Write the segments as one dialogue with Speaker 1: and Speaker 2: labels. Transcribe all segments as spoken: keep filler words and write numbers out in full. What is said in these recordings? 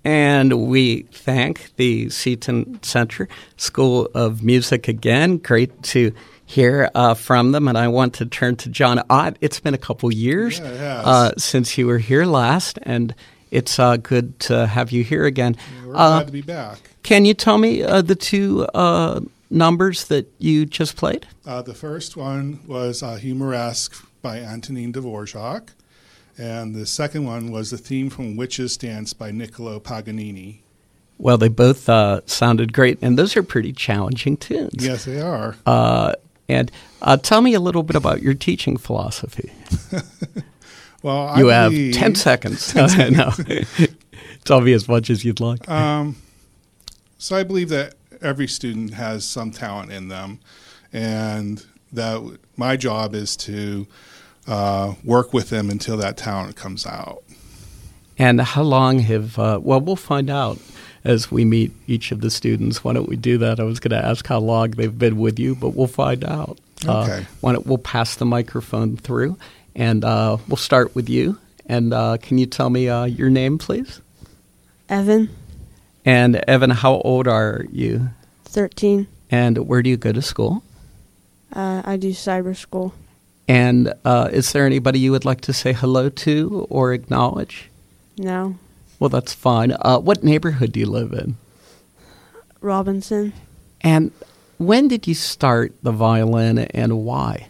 Speaker 1: And we thank the Seton Center School of Music again. Great to hear uh, from them. And I want to turn to John Ott. It's been a couple years
Speaker 2: yeah, it has.
Speaker 1: Uh, since you were here last, and it's uh, good to have you here again.
Speaker 2: Yeah, we're
Speaker 1: uh,
Speaker 2: glad to be back.
Speaker 1: Can you tell me uh, the two uh, numbers that you just played?
Speaker 2: Uh, the first one was uh, Humoresque by Antonin Dvorak, and the second one was the theme from Witch's Dance by Niccolo Paganini.
Speaker 1: Well, they both uh, sounded great, and those are pretty challenging tunes.
Speaker 2: Yes, they are.
Speaker 1: Uh, and uh, tell me a little bit about your teaching philosophy.
Speaker 2: Well, I
Speaker 1: You have
Speaker 2: believe,
Speaker 1: ten seconds. no, tell me as much as you'd like.
Speaker 2: Um, so I believe that every student has some talent in them, and that my job is to uh, work with them until that talent comes out.
Speaker 1: And how long have, uh, well, we'll find out as we meet each of the students. Why don't we do that? I was going to ask how long they've been with you, but we'll find out.
Speaker 2: Okay.
Speaker 1: Uh, why don't, we'll pass the microphone through, and uh, we'll start with you. And uh, can you tell me uh, your name, please?
Speaker 3: Evan,
Speaker 1: And Evan, how old are you?
Speaker 3: thirteen.
Speaker 1: And where do you go to school?
Speaker 3: Uh, I do cyber school.
Speaker 1: And uh, is there anybody you would like to say hello to or acknowledge?
Speaker 3: No.
Speaker 1: Well, that's fine. Uh, what neighborhood do you live in?
Speaker 3: Robinson.
Speaker 1: And when did you start the violin and why?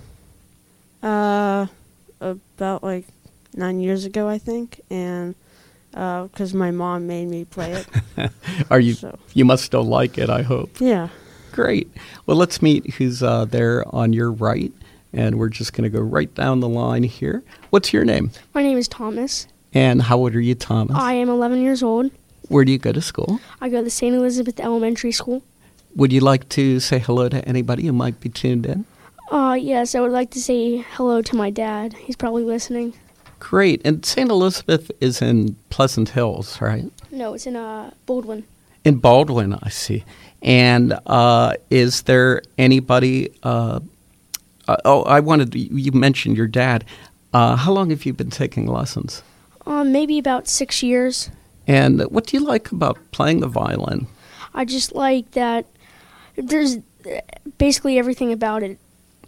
Speaker 3: Uh, about like nine years ago, I think, and because my mom made me play it.
Speaker 1: Are you?
Speaker 3: So.
Speaker 1: You must still like it, I hope.
Speaker 3: Yeah.
Speaker 1: Great. Well, let's meet who's uh, there on your right, and we're just going to go right down the line here. What's your name?
Speaker 4: My name is Thomas.
Speaker 1: And how old are you, Thomas?
Speaker 4: I am eleven years old.
Speaker 1: Where do you go to school?
Speaker 4: I go to Saint Elizabeth Elementary School.
Speaker 1: Would you like to say hello to anybody who might be tuned in?
Speaker 4: Uh, yes, I would like to say hello to my dad. He's probably listening.
Speaker 1: Great. And Saint Elizabeth is in Pleasant Hills, right?
Speaker 4: No, it's in uh, Baldwin.
Speaker 1: In Baldwin, I see. And uh, is there anybody? Uh, uh, oh, I wanted. You mentioned your dad. Uh, how long have you been taking lessons?
Speaker 4: Um, maybe about six years.
Speaker 1: And what do you like about playing the violin?
Speaker 4: I just like that there's basically everything about it.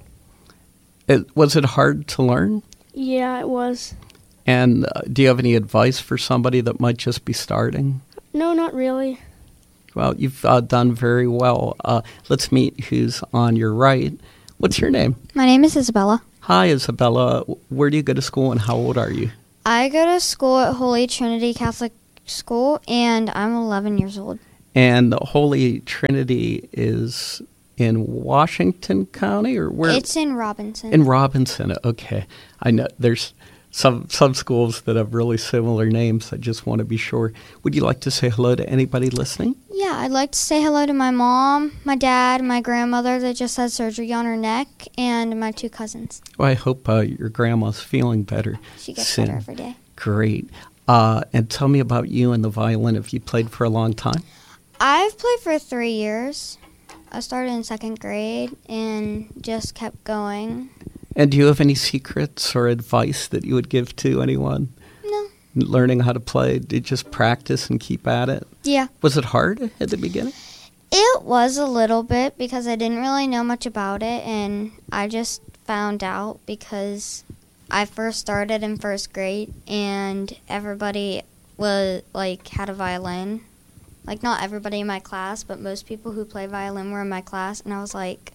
Speaker 1: It, was it hard to learn?
Speaker 4: Yeah, it was.
Speaker 1: And uh, do you have any advice for somebody that might just be starting?
Speaker 4: No, not really.
Speaker 1: Well, you've uh, done very well. Uh, let's meet who's on your right. What's your name?
Speaker 5: My name is Isabella.
Speaker 1: Hi, Isabella. Where do you go to school and how old are you?
Speaker 5: I go to school at Holy Trinity Catholic School, and I'm eleven years old.
Speaker 1: And the Holy Trinity is in Washington County, or where?
Speaker 5: It's in Robinson.
Speaker 1: In Robinson, okay. I know there's some some schools that have really similar names. I just want to be sure. Would you like to say hello to anybody listening?
Speaker 5: Yeah, I'd like to say hello to my mom, my dad, my grandmother that just had surgery on her neck, and my two cousins.
Speaker 1: Well, I hope uh, your grandma's feeling better.
Speaker 5: She gets
Speaker 1: soon.
Speaker 5: better every day.
Speaker 1: Great. Uh, and tell me about you and the violin. Have you played for a long time?
Speaker 5: I've played for three years. I started in second grade and just kept going.
Speaker 1: And do you have any secrets or advice that you would give to anyone?
Speaker 5: No.
Speaker 1: Learning how to play, did you just practice and keep at it?
Speaker 5: Yeah.
Speaker 1: Was it hard at the beginning?
Speaker 5: It was a little bit because I didn't really know much about it, and I just found out because I first started in first grade and everybody was like had a violin. Like not everybody in my class, but most people who play violin were in my class, and I was like,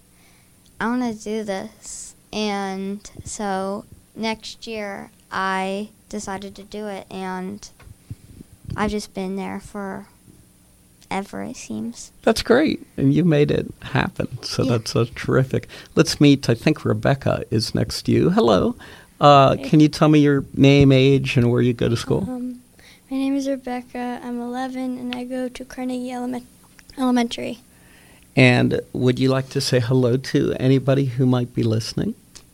Speaker 5: I want to do this. And so next year I decided to do it, and I've just been there for ever, it seems.
Speaker 1: That's great, and you made it happen, so
Speaker 5: Yeah.
Speaker 1: that's uh, terrific. Let's meet, I think Rebecca is next to you. Hello. Uh,
Speaker 6: Hey.
Speaker 1: Can you tell me your name, age, and where you go to school?
Speaker 6: Um, my name is Rebecca. I'm eleven, and I go to Carnegie Element- Elementary.
Speaker 1: And would you like to say hello to anybody who might be listening?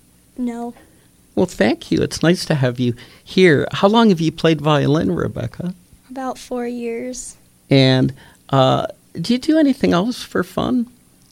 Speaker 6: No.
Speaker 1: Well, thank you. It's nice to have you here. How long have you played violin, Rebecca?
Speaker 6: About four years.
Speaker 1: And uh, do you do anything else for fun?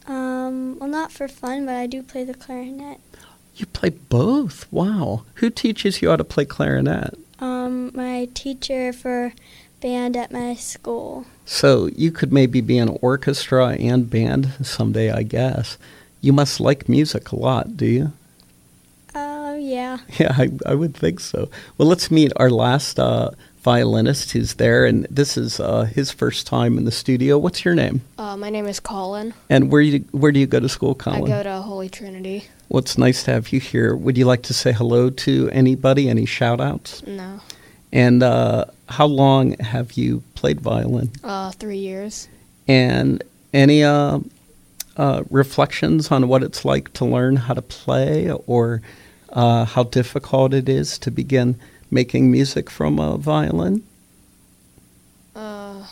Speaker 6: Um, well, not for fun, but I do play the clarinet.
Speaker 1: You play both. Wow. Who teaches you how to play clarinet?
Speaker 6: Um, my teacher for band at my school.
Speaker 1: So you could maybe be in orchestra and band someday, I guess. You must like music a lot, do you?
Speaker 6: Uh, yeah.
Speaker 1: Yeah, I, I would think so. Well, let's meet our last uh, violinist who's there, and this is uh, his first time in the studio. What's your name?
Speaker 7: Uh, my name is Colin.
Speaker 1: And where you where do you go to school, Colin?
Speaker 7: I go to Holy Trinity.
Speaker 1: Well, it's nice to have you here. Would you like to say hello to anybody? Any shout-outs?
Speaker 7: No.
Speaker 1: And uh, how long have you played violin?
Speaker 7: Uh, three years.
Speaker 1: And any uh, uh, reflections on what it's like to learn how to play, or uh, how difficult it is to begin making music from a violin?
Speaker 7: Uh,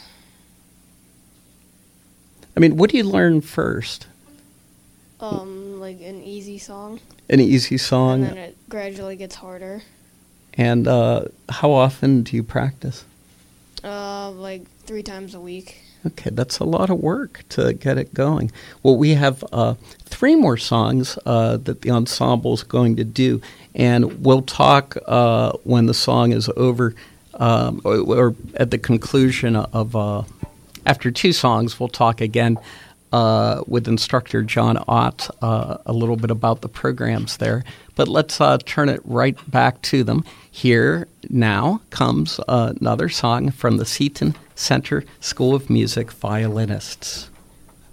Speaker 1: I mean, what do you learn first?
Speaker 7: um, like an easy song,
Speaker 1: An easy song?
Speaker 7: and then it gradually gets harder.
Speaker 1: And uh, how often do you practice?
Speaker 7: Uh, like three times a week.
Speaker 1: Okay, that's a lot of work to get it going. Well, we have uh, three more songs uh, that the ensemble is going to do, and we'll talk uh, when the song is over, um, or, or at the conclusion of, uh, after two songs, we'll talk again uh, with instructor John Ott uh, a little bit about the programs there. But let's uh, turn it right back to them. Here now comes uh, another song from the Seton Center School of Music violinists.